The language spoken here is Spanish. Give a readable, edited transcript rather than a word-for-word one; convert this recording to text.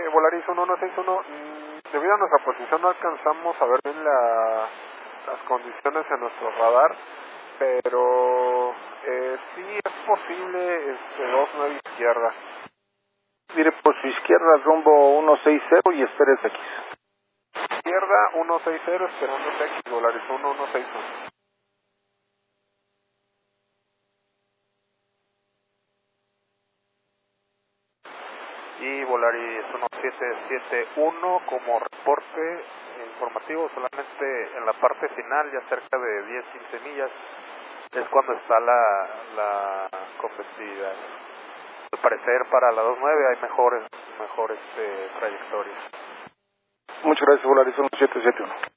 Volaris 1161, debido a nuestra posición no alcanzamos a ver bien las condiciones en nuestro radar, pero sí es posible 29 izquierda. Mire por su izquierda rumbo 160 y espere X. Izquierda 160 esperando X, Volaris 1161. Y Volaris 1771 como reporte informativo, solamente en la parte final, ya cerca de 10-15 millas, es cuando está la convectividad. Al parecer para la 29 hay mejores trayectorias. Muchas gracias, Volaris 1771.